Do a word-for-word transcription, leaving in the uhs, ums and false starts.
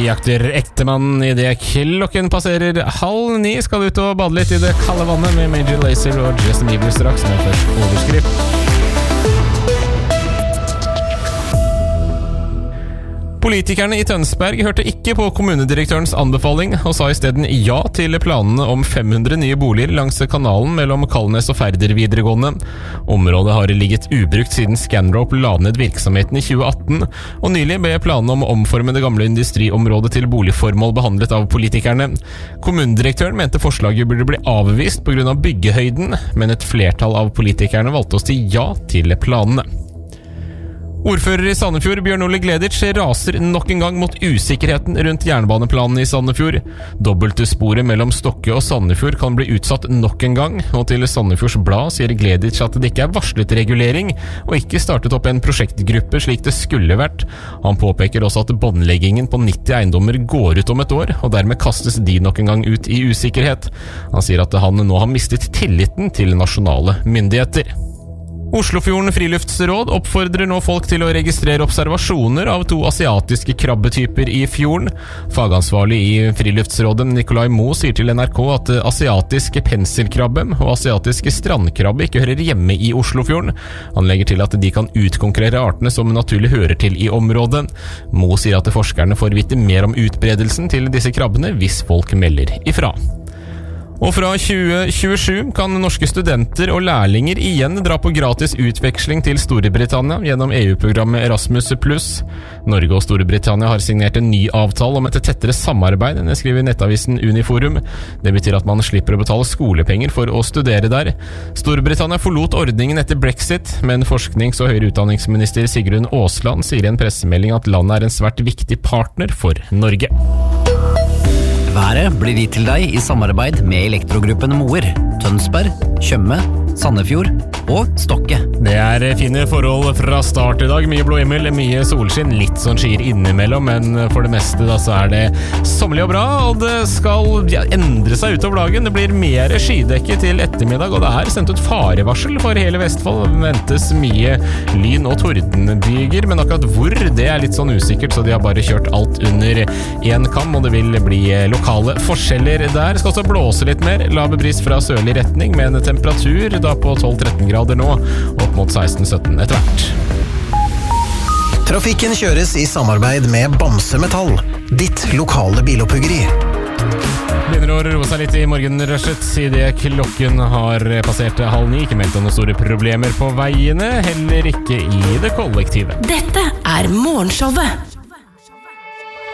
jakter ektemann I det klokken passerer halv ni. Skal ut og bade litt I det kalde vannet med Major Lazer og Justin Bieber straks, men først overskrift. Politikerne I Tønsberg hørte ikke på kommunedirektørens anbefaling og sa I stedet ja til planene om fem hundre nye boliger langs kanalen mellom Kalnes og Færder videregående. Området har ligget ubrukt siden Scanrope la ned virksomheten I tjue atten, og nylig ble planene om å omforme det gamle industriområdet til boligformål behandlet av politikerne. Kommunedirektøren mente forslaget burde bli avvist på grunn av byggehøyden, men et flertall av politikerne valgte å si ja til planene. Ordfører I Sandefjord, Bjørn Ole Gleditsch, raser nok en gang mot usikkerheten rundt jernbaneplanen I Sandefjord. Dobbeltsporet mellom Stokke og Sandefjord kan bli utsatt nok en gang, og til Sandefjords Blad sier Gleditsch at det ikke er varslet regulering, og ikke startet opp en prosjektgruppe slik det skulle vært. Han påpeker også at båndleggingen på nitti eiendommer går ut om et år, og dermed kastes de nok en gang ut I usikkerhet. Han sier at han nå har mistet tilliten til nasjonale myndigheter. Oslofjorden Friluftsråd oppfordrer nå folk til å registrere observasjoner av to asiatiske krabbetyper I fjorden. Fagansvarlig I Friluftsrådet Nikolai Mo sier til NRK at asiatisk penselkrabbe og asiatisk strandkrabbe ikke hører hjemme I Oslofjorden. Han legger til at de kan utkonkurrere artene som naturlig hører til I området. Mo sier at forskerne får vite mer om utbredelsen til disse krabbene hvis folk melder ifra. Og fra tjue tjuesju kan norske studenter og lærlinger igjen dra på gratis utveksling til Storbritannia gjennom E U-programmet Erasmus pluss. Norge og Storbritannia har signert en ny avtale om et tettere samarbeid, det skriver nettavisen Uniforum. Det betyr at man slipper å betale skolepenger for å studere der. Storbritannia forlot ordningen etter Brexit, men forsknings- og høyere utdanningsminister Sigrun Aasland sier I en pressemelding at landet er en svært viktig partner for Norge. Været blir gitt til deg I samarbeid med Elektrogruppen Moer, Tønsberg, Tjøme, Sandefjord og Stokke. Det er fine forhold fra start I dag. Mye blå himmel, mye solskinn, litt sånn skyer innimellom, men for det meste da så er det sommerlig og bra, og det skal ja, endre seg utover dagen. Det blir mer skydekke til ettermiddag, og det er sendt ut farevarsel for hele Vestfold. Det ventes mye lyn- og tordenbyger, men akkurat hvor, det er litt sånn usikkert, så de har bare kjørt alt under en kam, og det vil bli lokale forskjeller der. Det skal også blåse litt mer, lave bris fra sørlig retning, med en temperatur da på tolv til tretten grader nå, opp mot seksten til sytten etter hvert. Trafikken kjøres I samarbeid med Bamse Metall, ditt lokale biloppuggeri. Begynner å roe seg litt I morgenrushet, I det klokken har passert halv ni. Ikke meldt noen store problemer på veiene, heller ikke I det kollektive. Dette er Morgenshowet